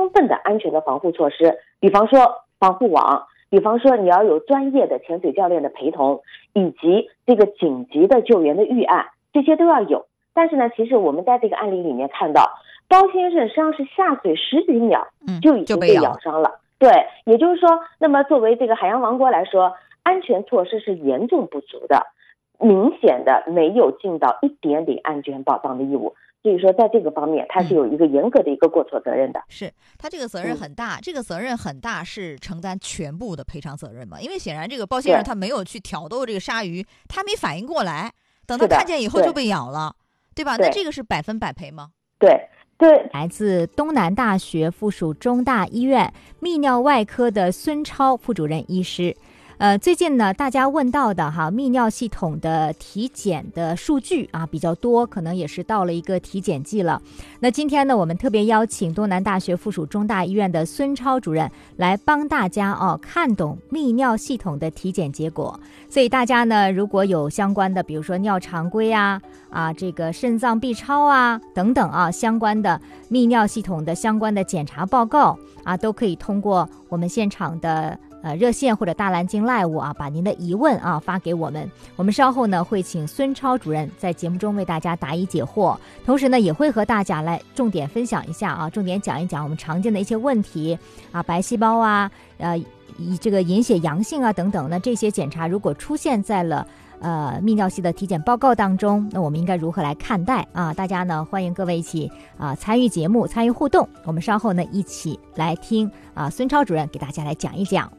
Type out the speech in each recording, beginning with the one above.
充分的安全的防护措施，比方说防护网，比方说你要有专业的潜水教练的陪同，以及这个紧急的救援的预案，这些都要有。但是呢，其实我们在这个案例里面看到，高先生实际上是下水10几秒就已经被咬伤了。对，也就是说，那么作为这个海洋王国来说，安全措施是严重不足的，明显的没有尽到一点点安全保障的义务。所以说在这个方面他是有一个严格的一个过错责任的。 是他这个责任很大，这个责任很大是承担全部的赔偿责任嘛？因为显然这个包先生他没有去挑逗这个鲨鱼，他没反应过来，等他看见以后就被咬了， 对吧？那这个是100%赔吗？ 对。 来自东南大学附属中大医院泌尿外科的孙超副主任医师。最近呢，大家问到的泌尿系统的体检的数据比较多，可能也是到了一个体检季了。那今天呢，我们特别邀请东南大学附属中大医院的孙超主任来帮大家看懂泌尿系统的体检结果。所以大家呢，如果有相关的，比如说尿常规这个肾脏 B 超等等相关的泌尿系统的相关的检查报告都可以通过我们现场的热线或者大蓝鲸 Live 把您的疑问发给我们。我们稍后呢会请孙超主任在节目中为大家答疑解惑，同时呢也会和大家来重点分享一下重点讲一讲我们常见的一些问题白细胞这个隐血阳性等等。那这些检查如果出现在了泌尿系的体检报告当中，那我们应该如何来看待大家呢欢迎各位一起参与节目，参与互动。我们稍后呢一起来听孙超主任给大家来讲一讲。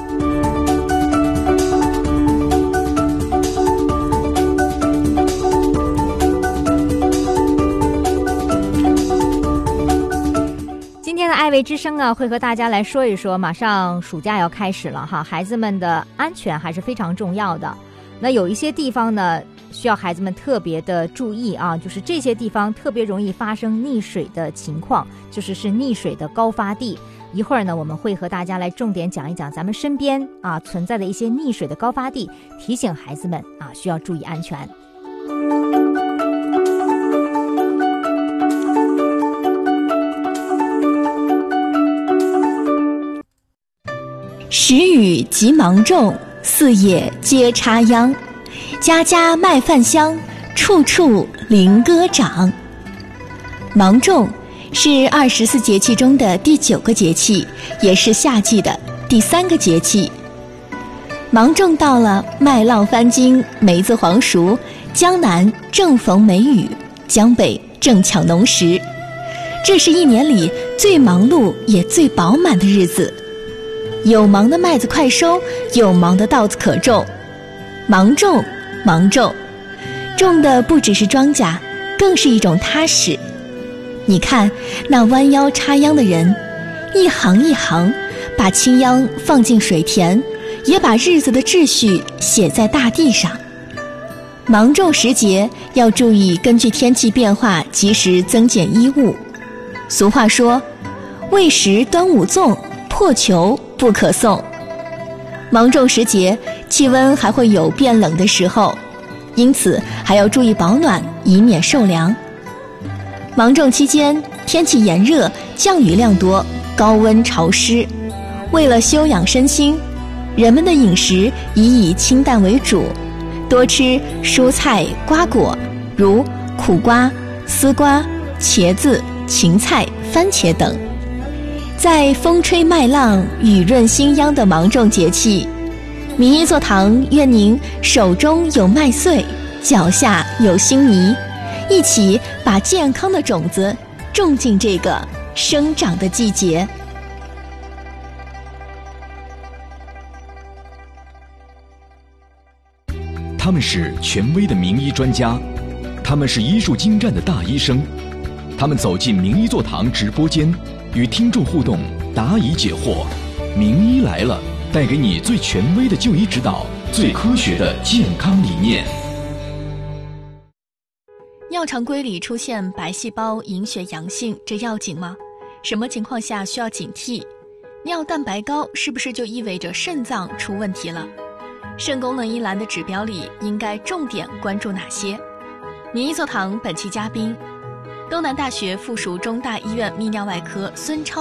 今天的爱卫之声会和大家来说一说，马上暑假要开始了孩子们的安全还是非常重要的。那有一些地方呢需要孩子们特别的注意就是这些地方特别容易发生溺水的情况，就是溺水的高发地。一会儿呢我们会和大家来重点讲一讲咱们身边存在的一些溺水的高发地，提醒孩子们需要注意安全。 时雨急芒种，四野皆插秧，家家麦饭香，处处菱歌长。芒种是24节气中的第9个节气，也是夏季的第3个节气。芒种到了，麦浪翻经，梅子黄熟，江南正逢梅雨，江北正抢农时。这是一年里最忙碌也最饱满的日子。有忙的麦子快收，有忙的稻子可种。芒种，芒种，种的不只是庄稼，更是一种踏实。你看那弯腰插秧的人，一行一行把青秧放进水田，也把日子的秩序写在大地上。芒种时节要注意根据天气变化及时增减衣物。俗话说，未识端午粽，破球不可送。芒种时节气温还会有变冷的时候，因此还要注意保暖，以免受凉。芒种期间天气炎热，降雨量多，高温潮湿，为了休养身心，人们的饮食以清淡为主，多吃蔬菜瓜果，如苦瓜、丝瓜、茄子、芹菜、番茄等。在风吹麦浪、雨润新秧的芒种节气，明一座堂愿您手中有麦穗，脚下有新泥，一起把健康的种子种进这个生长的季节。 他们是权威的名医专家，他们是医术精湛的大医生，他们走进名医座堂直播间，与听众互动，答疑解惑。名医来了，带给你最权威的就医指导，最科学的健康理念。 尿常规里出现白细胞隐血阳性，这要紧吗？什么情况下需要警惕？尿蛋白高是不是就意味着肾脏出问题了？肾功能一栏的指标里应该重点关注哪些？名医座堂本期嘉宾，东南大学附属中大医院泌尿外科孙超